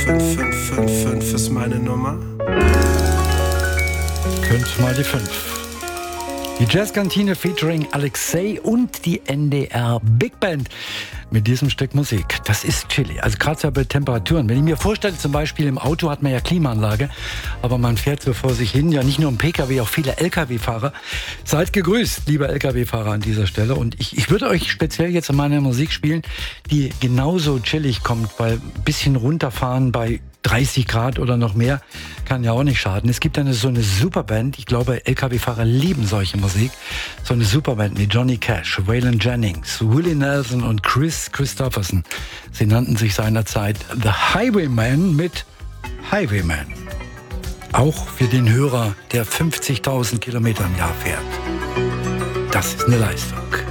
5555 ist meine Nummer. 5 mal die 5. Die Jazzkantine featuring Alexei und die NDR Big Band mit diesem Stück Musik. Das ist chilly. Also gerade bei Temperaturen. Wenn ich mir vorstelle, zum Beispiel im Auto hat man ja Klimaanlage, aber man fährt so vor sich hin. Ja, nicht nur im Pkw, auch viele Lkw-Fahrer. Seid gegrüßt, liebe Lkw-Fahrer an dieser Stelle. Und ich würde euch speziell jetzt meine Musik spielen, die genauso chillig kommt, weil ein bisschen runterfahren bei 30 Grad oder noch mehr kann ja auch nicht schaden. Es gibt so eine Superband, ich glaube, LKW-Fahrer lieben solche Musik, so eine Superband wie Johnny Cash, Waylon Jennings, Willie Nelson und Chris Christopherson. Sie nannten sich seinerzeit The Highwaymen mit Highwayman. Auch für den Hörer, der 50.000 Kilometer im Jahr fährt. Das ist eine Leistung.